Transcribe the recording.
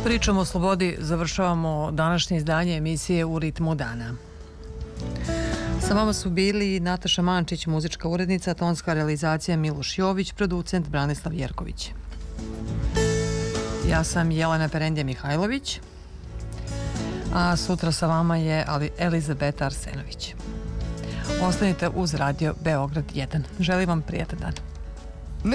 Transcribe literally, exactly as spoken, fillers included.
Pričom o slobodi završavamo današnje izdanje emisije U ritmu dana. Sa vama su bili Nataša Mančić, muzička urednica, tonska realizacija Miloš Jović, producent Branislav Jerković. Ja sam Jelena Perendje Mihajlović, a sutra sa vama je Elizabeta Arsenović. Ostanite uz Radio Beograd jedan. Želim vam prijatan dan.